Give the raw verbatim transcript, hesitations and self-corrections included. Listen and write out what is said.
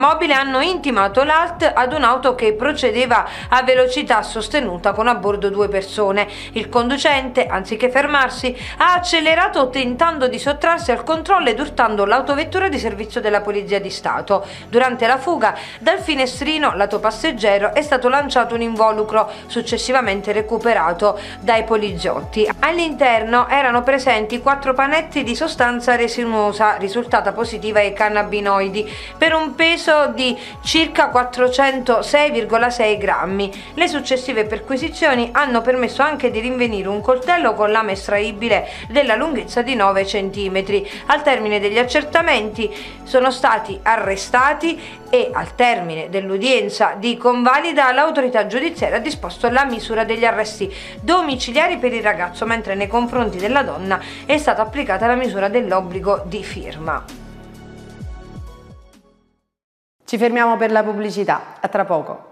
mobile hanno intimato l'A L T ad un'auto che procedeva a velocità sostenuta con a bordo due persone. Il conducente, anziché fermarsi, ha accelerato tentando di sottrarsi al controllo ed urtando l'autovettura di servizio della Polizia di Stato. Durante la fuga, dal finestrino lato passeggero è stato lanciato un involucro, successivamente recuperato dai poliziotti. All'interno erano presenti quattro panetti di sostanza resinuosa risultata positiva ai cannabinoidi per un peso di circa quattrocentosei virgola sei grammi. Le successive perquisizioni hanno permesso anche di rinvenire un coltello con lama estraibile della lunghezza di nove centimetri. Al termine degli accertamenti sono stati arrestati e al termine dell'udienza di convalida l'autorità giudiziaria ha disposto la misura degli arresti domiciliari per il ragazzo, mentre nei confronti della donna è stata applicata la misura dell'obbligo di firma. Ci fermiamo per la pubblicità, a tra poco.